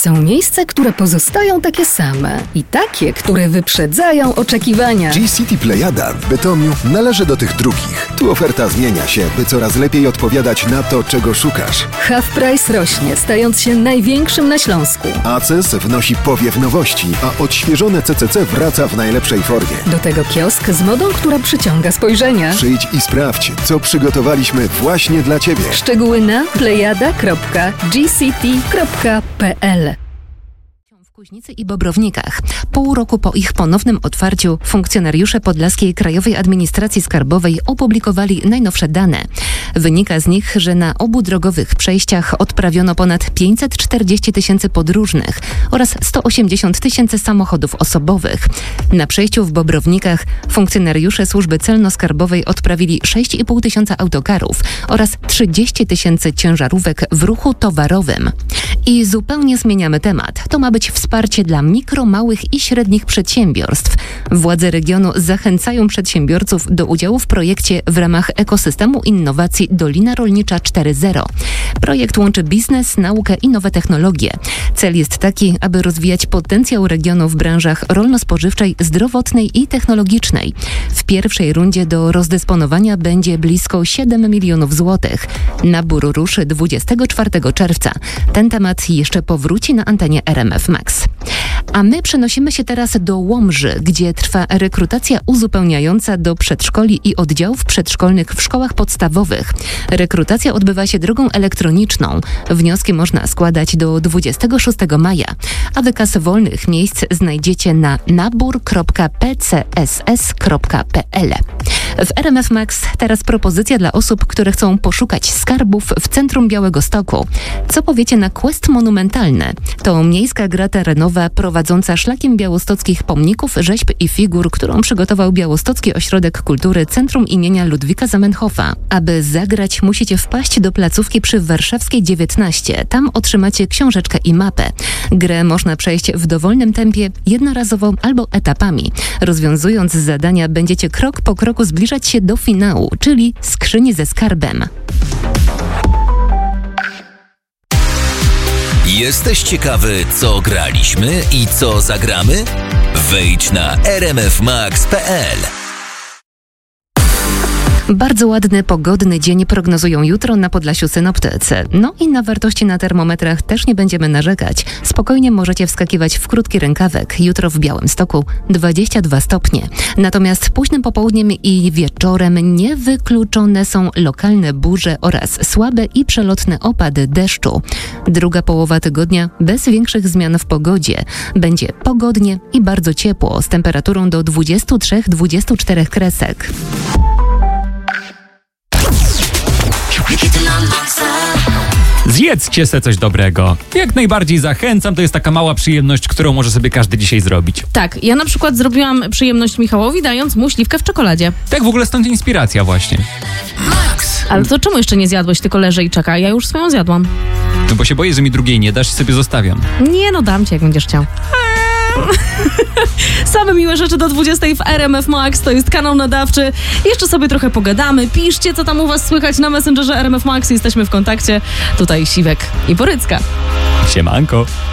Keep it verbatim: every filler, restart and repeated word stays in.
Są miejsca, które pozostają takie same i takie, które wyprzedzają oczekiwania. G-City Plejada w Bytomiu należy do tych drugich. Tu oferta zmienia się, by coraz lepiej odpowiadać na to, czego szukasz. Half Price rośnie, stając się największym na Śląsku. A C E S wnosi powiew nowości, a odświeżone C C C wraca w najlepszej formie. Do tego kiosk z modą, która przyciąga spojrzenia. Przyjdź i sprawdź, co przygotowaliśmy właśnie dla Ciebie. Szczegóły na plejada kropka g c t kropka p l. W Kuźnicy i Bobrownikach. Pół roku po ich ponownym otwarciu funkcjonariusze Podlaskiej Krajowej Administracji Skarbowej opublikowali najnowsze dane. Wynika z nich, że na obu drogowych przejściach odprawiono ponad pięćset czterdzieści tysięcy podróżnych oraz sto osiemdziesiąt tysięcy samochodów osobowych. Na przejściu w Bobrownikach funkcjonariusze Służby Celno-Skarbowej odprawili sześć i pół tysiąca autokarów oraz trzydzieści tysięcy ciężarówek w ruchu towarowym. I zupełnie zmieniamy temat. To ma być wsparcie dla mikro, małych i średnich przedsiębiorstw. Władze regionu zachęcają przedsiębiorców do udziału w projekcie w ramach ekosystemu innowacji Dolina Rolnicza cztery zero. Projekt łączy biznes, naukę i nowe technologie. Cel jest taki, aby rozwijać potencjał regionu w branżach rolno-spożywczej, zdrowotnej i technologicznej. W pierwszej rundzie do rozdysponowania będzie blisko siedem milionów złotych. Nabór ruszy dwudziestego czwartego czerwca. Ten temat jeszcze powróci na antenie R M F Max. A my przenosimy się teraz do Łomży, gdzie trwa rekrutacja uzupełniająca do przedszkoli i oddziałów przedszkolnych w szkołach podstawowych. Rekrutacja odbywa się drogą elektroniczną. Wnioski można składać do dwudziestego szóstego maja, a wykaz wolnych miejsc znajdziecie na nabór kropka p c s s kropka p l. W R M F Max teraz propozycja dla osób, które chcą poszukać skarbów w centrum Białegostoku. Co powiecie na quest monumentalny? To miejska gra terenowa prowadząca szlakiem białostockich pomników, rzeźb i figur, którą przygotował Białostocki Ośrodek Kultury Centrum imienia Ludwika Zamenhofa. Aby zagrać, musicie wpaść do placówki przy Warszawskiej dziewiętnaście. Tam otrzymacie książeczkę i mapę. Grę można przejść w dowolnym tempie, jednorazowo albo etapami. Rozwiązując zadania, będziecie krok po kroku zbliżać się do finału, czyli skrzyni ze skarbem. Jesteś ciekawy, co graliśmy i co zagramy? Wejdź na r m f max kropka p l. Bardzo ładny, pogodny dzień prognozują jutro na Podlasiu synoptycy. No i na wartości na termometrach też nie będziemy narzekać. Spokojnie możecie wskakiwać w krótki rękawek. Jutro w Białymstoku dwadzieścia dwa stopnie. Natomiast późnym popołudniem i wieczorem niewykluczone są lokalne burze oraz słabe i przelotne opady deszczu. Druga połowa tygodnia bez większych zmian w pogodzie. Będzie pogodnie i bardzo ciepło z temperaturą do dwudziestu trzech do dwudziestu czterech kresek. Zjedzcie se coś dobrego. Jak najbardziej zachęcam, to jest taka mała przyjemność, którą może sobie każdy dzisiaj zrobić. Tak, ja na przykład zrobiłam przyjemność Michałowi, dając mu śliwkę w czekoladzie. Tak, w ogóle stąd inspiracja właśnie. Ale to czemu jeszcze nie zjadłeś, tylko leży i czeka? Ja już swoją zjadłam. To bo się boję, że mi drugiej nie dasz i sobie zostawiam. Nie no, dam ci, jak będziesz chciał. Same miłe rzeczy do dwudziestej w R M F Max, to jest kanał nadawczy. Jeszcze sobie trochę pogadamy, piszcie, co tam u was słychać na Messengerze R M F Max, jesteśmy w kontakcie. Tutaj Siwek i Borycka. Siemanko.